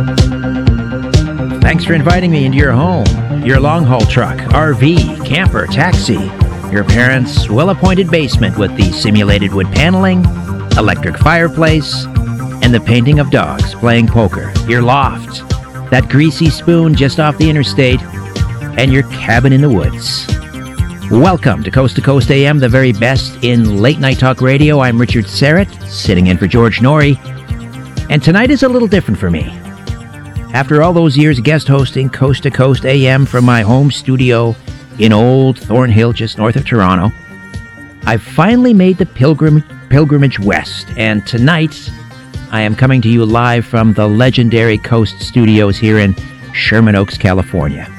Thanks for inviting me into your home, your long-haul truck, RV, camper, taxi, your parents' well-appointed basement with the simulated wood paneling, electric fireplace, and the painting of dogs playing poker, your loft, that greasy spoon just off the interstate, and your cabin in the woods. Welcome to Coast AM, the very best in late-night talk radio. I'm Richard Serrett, sitting in for George Norrie, and tonight is a little different for me. After all those years guest hosting Coast to Coast AM from my home studio in Old Thornhill, just north of Toronto, I've finally made the pilgrimage west, and tonight I am coming to you live from the legendary Coast Studios here in Sherman Oaks, California.